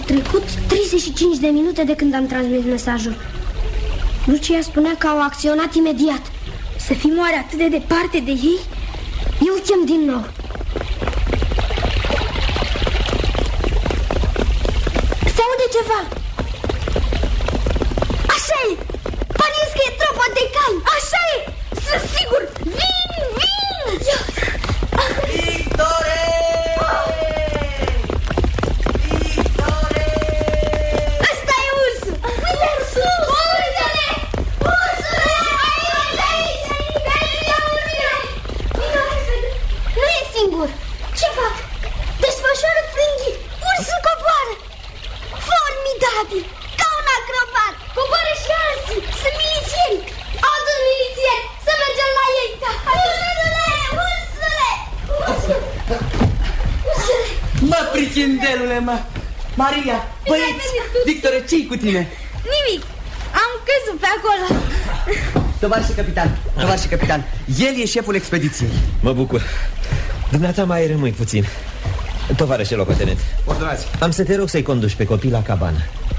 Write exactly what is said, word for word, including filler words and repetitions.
trecut treizeci și cinci de minute de când am transmis mesajul. Lucia spunea că au acționat imediat. Să fim oare atât de departe de ei? Eu chem din nou. Se aude ceva. Așa e. Pariez că e tropa de cai. Așa e. Sunt sigur. Vin, vin. Victore! Victore! Ăsta e ursul. Uite, ursul. Uite-le. Ursule. Aici, aici, aici, aici, aici. Nu e singur. Ce fac? Desfășoară frânghii. Ursul coboară. Formidabil. Ca un acrobat. Coboară și alții. Sunt milițieni. Alți milițieni. Să mergem la ei. Ursule, ursule. Ursule. Ursule. Mă, prichindelule, mă. Maria, băieți, Victore, ce-i cu tine? Nimic. Am căzut pe acolo. Tovarășe capitan, tovarășe capitan, el e șeful expediției. Mă bucur. Dumneata mai rămâi puțin. Tovarășe locotenent, ordonați. am să te rog să-i conduci pe copii la cabană.